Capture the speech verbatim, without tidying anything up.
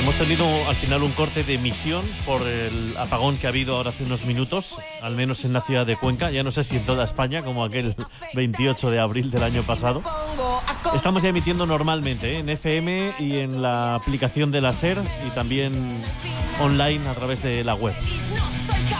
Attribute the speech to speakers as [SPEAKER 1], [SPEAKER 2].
[SPEAKER 1] Hemos tenido al final un corte de emisión por el apagón que ha habido ahora hace unos minutos, al menos en la ciudad de Cuenca. Ya no sé si en toda España, como aquel veintiocho de abril del año pasado. Estamos ya emitiendo normalmente, ¿eh? En F M y en la aplicación de la SER y también online a través de la web.